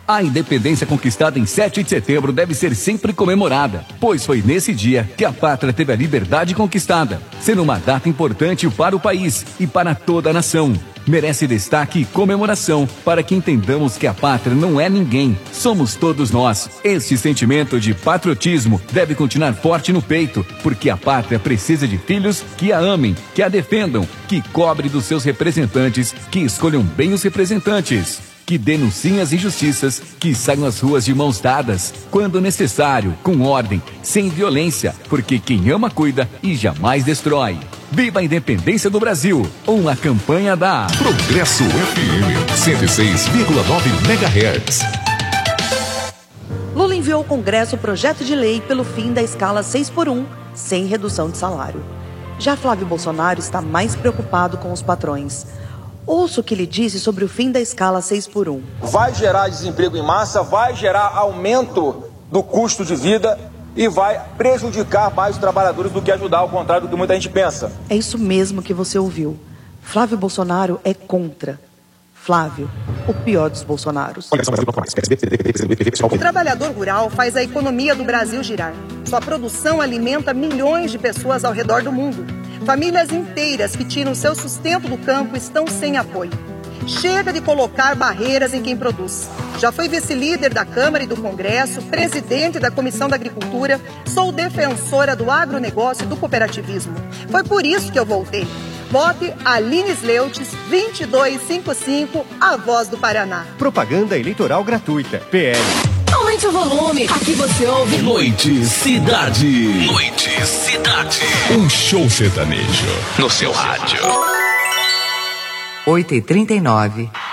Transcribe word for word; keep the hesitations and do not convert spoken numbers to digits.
A independência conquistada em sete de setembro deve ser sempre comemorada, pois foi nesse dia que a pátria teve a liberdade conquistada, sendo uma data importante para o país e para toda a nação. Merece destaque e comemoração para que entendamos que a pátria não é ninguém, somos todos nós. Este sentimento de patriotismo deve continuar forte no peito, porque a pátria precisa de filhos que a amem, que a defendam, que cobre dos seus representantes, que escolham bem os representantes, que denunciem as injustiças, que saiam às ruas de mãos dadas, quando necessário, com ordem, sem violência, porque quem ama cuida e jamais destrói. Viva a independência do Brasil! Uma campanha da Progresso F M cento e seis vírgula nove megahertz. Lula enviou ao Congresso o projeto de lei pelo fim da escala seis por um, sem redução de salário. Já Flávio Bolsonaro está mais preocupado com os patrões. Ouça o que ele disse sobre o fim da escala seis por um. Vai gerar desemprego em massa, vai gerar aumento do custo de vida e vai prejudicar mais os trabalhadores do que ajudar, ao contrário do que muita gente pensa. É isso mesmo que você ouviu. Flávio Bolsonaro é contra. Flávio, o pior dos Bolsonaros. O trabalhador rural faz a economia do Brasil girar. Sua produção alimenta milhões de pessoas ao redor do mundo. Famílias inteiras que tiram seu sustento do campo estão sem apoio. Chega de colocar barreiras em quem produz. Já fui vice-líder da Câmara e do Congresso, presidente da Comissão da Agricultura, sou defensora do agronegócio e do cooperativismo. Foi por isso que eu voltei. Vote Aline Sleutes, vinte e dois cinquenta e cinco, a voz do Paraná. Propaganda eleitoral gratuita. P L. Aumente o volume, aqui você ouve. Noite Cidade. Noite Cidade. Um show sertanejo no seu rádio. oito e trinta e nove.